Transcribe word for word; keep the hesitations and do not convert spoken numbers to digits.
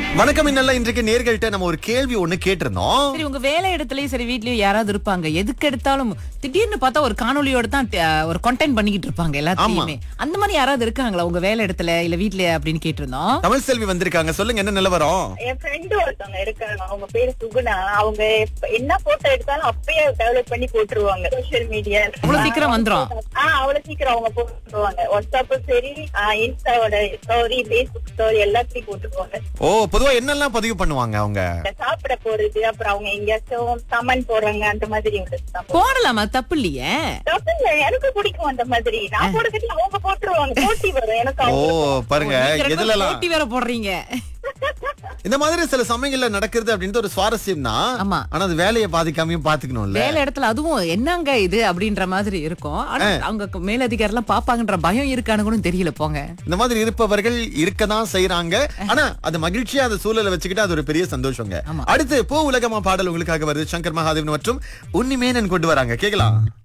வணக்கம். இன்னல்ல இன்றைக்கு நேர்கள்ட்ட நம்ம ஒரு கேள்வி ஒண்ணு கேட்டிருந்தோம். சரி, உங்க வேலை இடத்துலயும் சரி வீட்லயும் யாராவது இருப்பாங்க, எதுக்கு எடுத்தாலும் திடீர்னு பார்த்தா ஒரு காணொளியோட தான் ட- ஒரு கண்டென்ட் பண்ணிக்கிட்டு இருப்பாங்க எல்லாத்தையுமே. அந்த மாதிரி யாராவது இருக்காங்களா உங்க வேலை இடத்துல இல்ல வீட்ல அப்படின்னு கேட்டிருந்தோம். தமிழ் செல்வி வந்திருக்காங்க. சொல்லுங்க, என்ன நிலவரம்? என் ஃப்ரெண்டு ஒருத்தவங்க இருக்காங்க. அவங்க பேரு சுகுணா. அவங்க எப்ப- என்ன போட்டோ எடுத்தாலும் அப்பயே டெவலப் பண்ணி போட்டுருவாங்க சோசியல் மீடியா. அவ்வளவு சீக்கிரம் வந்துரும். ஆஹ் அவ்வளவு சீக்கிரம் அவங்க போட்டுருவாங்க. வாட்ஸ்அப் சரி, இன்ஸ்டாவோட ஸ்டோரி, பேஸ்புக் ஸ்டோரி எல்லாத்தையும் போட்டுருவாங்க. ஓ, பொதுவா என்னெல்லாம் பதிவு பண்ணுவாங்க அவங்க? சாப்பிட போறது, அப்புறம் அவங்க எங்கேயாச்சும் கமெண்ட் போடுறாங்க, அந்த மாதிரி இவங்களுக்கு போடலாமா? தப்பு இல்லையே. தப்பு இல்ல. எனக்கு பிடிக்கும் அந்த மாதிரி. நான் போடுறதுக்கு அவங்க போட்டுருவாங்க. போட்டி வரும் எனக்கு ஓ, அவங்க. பாருங்க நீங்க ரெண்டு பேரும் எதுலலாம் போட்டி வேற போடுறீங்க. இந்த மாதிரி சில சமயங்கள்ல நடக்கிறது அப்படின்றது ஒரு சுவாரஸ்யம் தான். ஆமா. ஆனா அது வேலையை பாதிக்காமையும் பாத்துக்கணும்ல. வேலை இடத்துல அதுவும் என்னங்க இது அப்படின்ற மாதிரி இருக்கும். ஆனா அவங்க மேலதிகாரி எல்லாம் பாப்பாங்கன்ற பயம் இருக்கான்னு கூட தெரியல போங்க. இந்த மாதிரி இருப்பவர்கள் இருக்கதான் செய்யறாங்க. ஆனா அது மகிழ்ச்சியா அந்த சூழலை வச்சுக்கிட்டு அது ஒரு பெரிய சந்தோஷங்க. ஆமா. அடுத்து பூ உலகமா பாடல் உங்களுக்காக வருது. சங்கர் மகாதேவன் மற்றும் உன்னிமேனன் கொண்டு வராங்க. கேக்கலாம்.